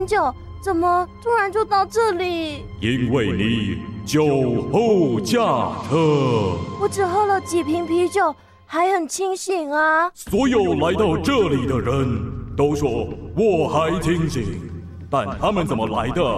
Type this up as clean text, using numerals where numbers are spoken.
酒，怎么突然就到这里？ 因为你酒后驾车。 我只喝了几瓶啤酒，还很清醒啊。 所有来到这里的人都说我还清醒，但他们怎么来的